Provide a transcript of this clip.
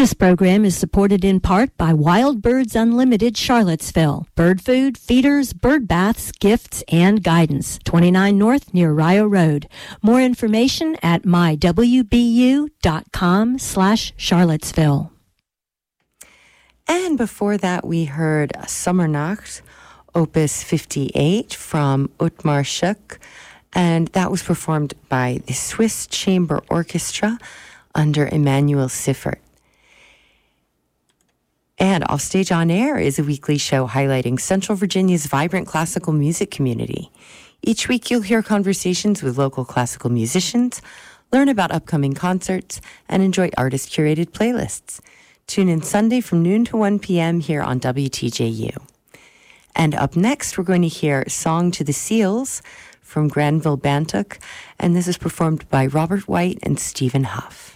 This program is supported in part by Wild Birds Unlimited Charlottesville. Bird food, feeders, bird baths, gifts, and guidance. 29 North near Rio Road. More information at mywbu.com/Charlottesville. And before that, we heard Sommernacht, Opus 58 from Ottmar Schuck, and that was performed by the Swiss Chamber Orchestra under Emanuel Siffert. And Offstage on Air is a weekly show highlighting Central Virginia's vibrant classical music community. Each week you'll hear conversations with local classical musicians, learn about upcoming concerts, and enjoy artist-curated playlists. Tune in Sunday from noon to 1 p.m. here on WTJU. And up next, we're going to hear Song to the Seals from Granville Bantock, and this is performed by Robert White and Stephen Huff.